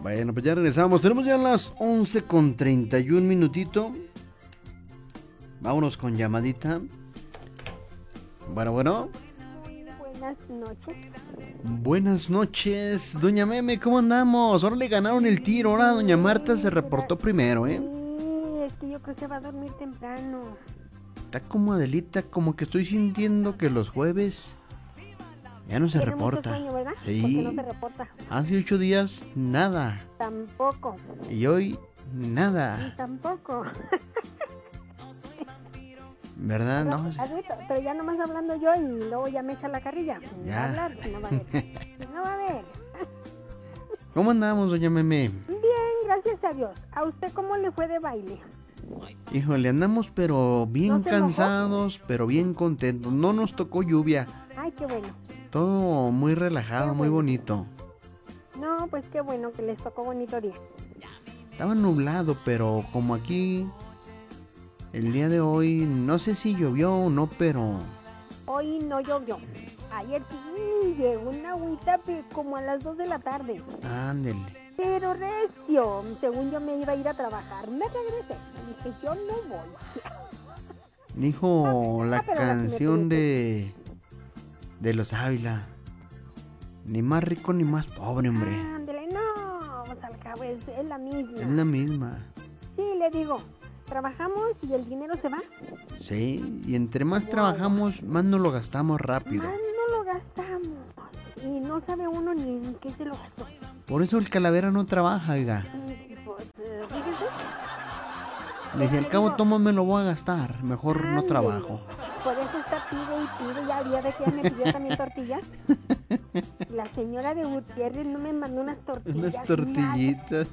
Bueno, pues ya regresamos. Tenemos ya las 11:31 minutito. Vámonos con llamadita. Bueno. Buenas noches. Buenas noches, doña Meme, ¿cómo andamos? Ahora le ganaron el tiro, ahora doña Marta se reportó primero, ¿eh? Sí, es que yo creo que se va a dormir temprano. Está como Adelita, como que estoy sintiendo que los jueves ya no se Tiene reporta. mucho sueño, ¿verdad? Sí. Porque no se reporta. Hace 8 días, nada. Tampoco. Y hoy, nada. Tampoco. ¿Verdad? Pero, No. pero ya nomás hablando yo y luego ya me echa la carrilla. No va a hablar, no va a ver. No va a ver. ¿Cómo andamos, doña Meme? Bien, gracias a Dios. ¿A usted cómo le fue de baile? Híjole, andamos pero bien ¿No se cansados, pero bien contentos. No nos tocó lluvia. Ay, qué bueno. Todo muy relajado, muy bonito. No, pues qué bueno que les tocó bonito día. Estaba nublado, pero como aquí el día de hoy, no sé si llovió o no, pero... Hoy no llovió. Ayer sí llegó una agüita como a las 2 de la tarde. Ándele. Pero recio, según yo me iba a ir a trabajar, me regresé. Dije, yo no voy. Dijo la pero ahora sí me canción tuve de los Ávila. Ni más rico ni más pobre, hombre. Ándale, no, pues al cabo es la misma. Es la misma. Sí, le digo, trabajamos y el dinero se va. Sí, y entre más trabajamos, más nos lo gastamos rápido. Más no lo gastamos. Y no sabe uno ni en qué se lo gastó. Por eso el Calavera no trabaja, oiga. Pues, fíjese. Le dice, al cabo, toma, me lo voy a gastar. Mejor no Ándele. trabajo. Por eso está pide y pide. Ya había de que ella me pidió también tortillas. La señora de Gutiérrez no me mandó unas tortillas. Unas tortillitas.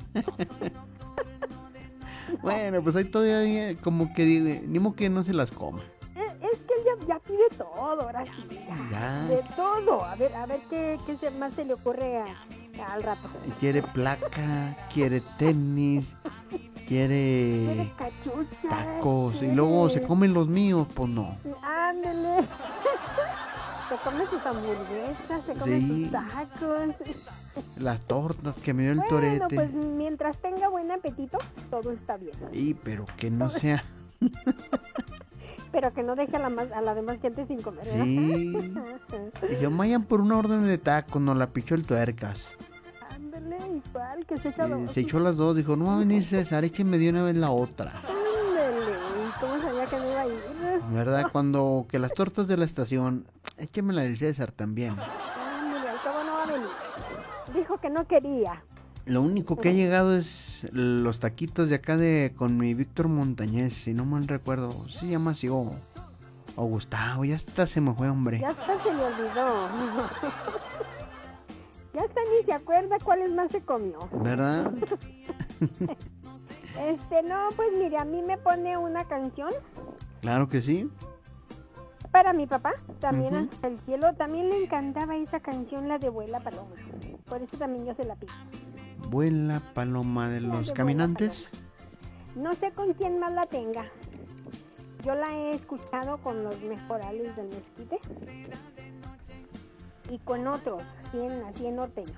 Bueno, pues ahí todavía como que ni modo que no se las coma. Es que él ya pide todo, ahora sí. Ya. De todo. A ver qué más se le ocurre al rato. Quiere placa, quiere tenis, quiere cachucha, tacos. Y luego se comen los míos, pues no. Ándale. Se come sus hamburguesas, se come Sí. sus tacos. Las tortas que me dio el Bueno, torete. pues mientras tenga buen apetito, todo está bien. Y pero que no sea. Pero que no deje a la demás gente sin comer, ¿verdad? Sí. Dije, vayan por una orden de tacos, nos la pichó el tuercas. Ándale, igual, que se echa dos. Se echó las dos, dijo, no va a venir César, écheme de una vez la otra. Ándale, ¿cómo sabía que no iba a ir? ¿Verdad? Cuando que las tortas de la estación, écheme la del César también. Ándale, al cabo no va a venir. Dijo que no quería. Lo único que ha llegado es los taquitos de acá con mi Víctor Montañez, si no mal recuerdo. Se llama así o Gustavo, ya hasta se me fue, hombre. Ya hasta se le olvidó. Ya hasta ni se acuerda cuáles más se comió. ¿Verdad? No, pues mire, a mí me pone una canción Claro que sí. para mi papá, también Ujú. Hasta el cielo. También le encantaba esa canción, la de Vuela Paloma. Por eso también yo se la pido. Vuela paloma de los de caminantes. No sé con quién más la tenga. Yo la he escuchado con los mejorales del Mezquite y con otros, así en norteño.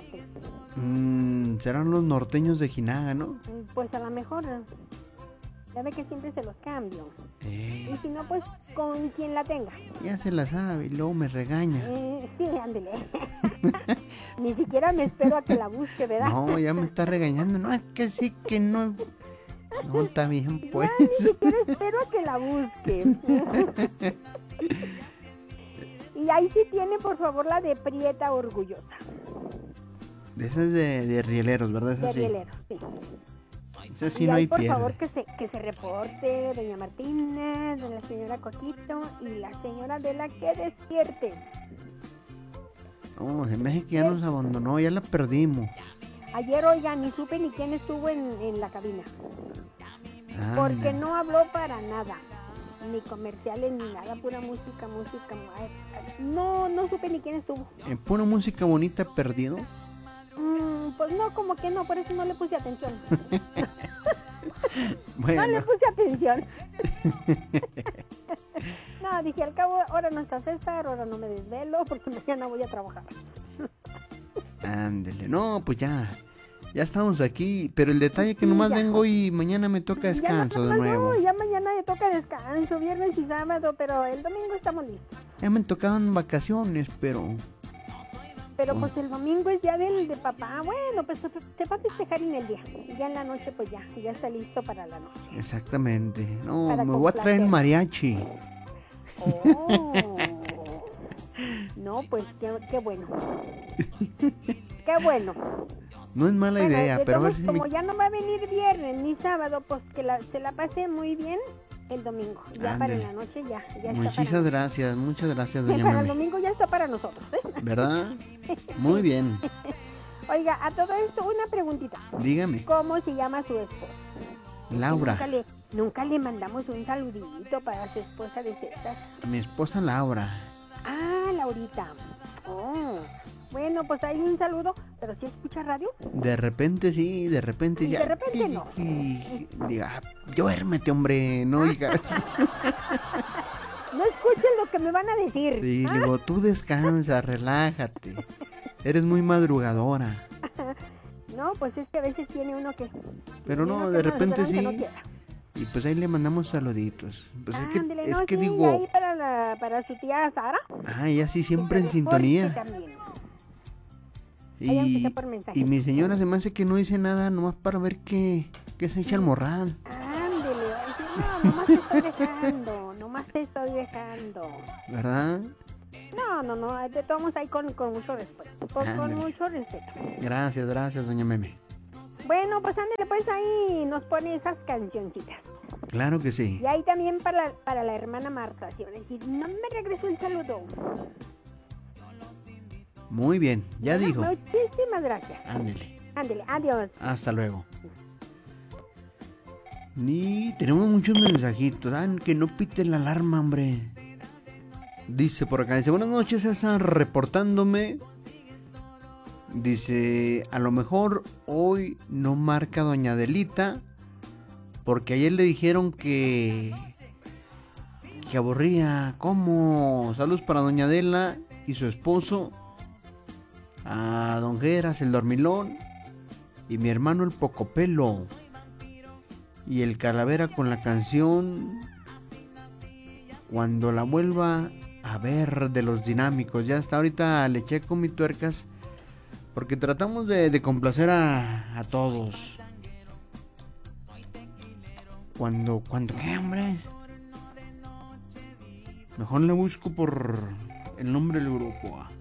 Serán los norteños de Jinaga, ¿no? Pues a lo mejor, ya ve que siempre se los cambio. Y si no, pues con quien la tenga. Ya se la sabe y luego me regaña. Sí, ándele. Ni siquiera me espero a que la busque, ¿verdad? No, ya me está regañando. No, es que sí, que no. No, está bien, pues. Ni siquiera espero a que la busque. Y ahí sí tiene, por favor, la de Prieta Orgullosa. De esas de rieleros, ¿verdad? De Esa sí. Rielero, sí. Esa sí Y no ahí, hay por pierde. favor, que se reporte doña Martina, de la señora Coquito y la señora de la que despierte. No, se me hace que ya nos abandonó, ya la perdimos. Ayer, oiga, ni supe ni quién estuvo en la cabina. Porque no habló para nada. Ni comerciales, ni nada, pura música. No supe ni quién estuvo. En pura música bonita perdido. Pues no, como que no, por eso no le puse atención. Bueno. No le puse atención. No, dije, al cabo, ahora no está César, ahora no me desvelo, porque mañana voy a trabajar. Ándele. No, pues ya. Ya estamos aquí, pero el detalle es que nomás vengo y mañana me toca descanso de nuevo. Ya mañana me toca descanso, viernes y sábado, pero el domingo estamos listos. Ya me tocaban vacaciones, pero... Pero pues el domingo es día de papá. Bueno, pues se va a festejar en el día. Y ya en la noche pues ya está listo para la noche. Exactamente. No, para me voy a traer el mariachi. Oh. No, pues qué bueno. Qué bueno. No es mala idea, pero a ver si como ya no va a venir viernes ni sábado, pues que se la pase muy bien el domingo. Ya para la noche ya muchas gracias, doña Para Meme. el domingo ya está para nosotros, ¿eh? ¿Verdad? Muy bien. Oiga, a todo esto una preguntita. Dígame. ¿Cómo se llama su esposa? Laura. Nunca le mandamos un saludito para su esposa de César. Mi esposa Laura. Ah, Laurita. Oh. Bueno, pues hay un saludo, pero ¿sí escucha radio? De repente sí, de repente ya. De repente no. Diga, duérmete, hombre, no oigas. No escuchen lo que me van a decir. Sí, digo, tú descansa, relájate. Eres muy madrugadora. No, pues es que a veces tiene uno que... Pero no, de repente sí. No, y pues ahí le mandamos saluditos. Pues ándale, es que digo... ahí para su tía Sara. Ah, ella sí, siempre en sintonía. Y mi señora se me hace que no dice nada, nomás para ver qué se echa el morral. Ándale, nomás te estoy dejando. ¿Verdad? No, te tomamos ahí con mucho respeto. Con mucho respeto. Gracias, doña Meme. Bueno, pues ándale, pues ahí nos pone esas cancioncitas. Claro que sí. Y ahí también para la hermana Marta, ¿sí? Decir, no me regresó el saludo. Muy bien, ya dijo. Muchísimas gracias. Ándele, adiós. Hasta luego. Tenemos muchos mensajitos. Que no pite la alarma, hombre. Dice por acá, dice, buenas noches, César, reportándome. Dice, a lo mejor hoy no marca doña Adelita, porque ayer le dijeron que aburría. ¿Cómo? Saludos para doña Adela y su esposo, a don Geras, el dormilón, y mi hermano el Pocopelo, y el Calavera con la canción Cuando la vuelva a ver, de los Dinámicos. Ya hasta ahorita le checo mi tuercas, porque tratamos de complacer a todos. ¿Cuándo qué, hombre? Mejor le busco por el nombre del grupo.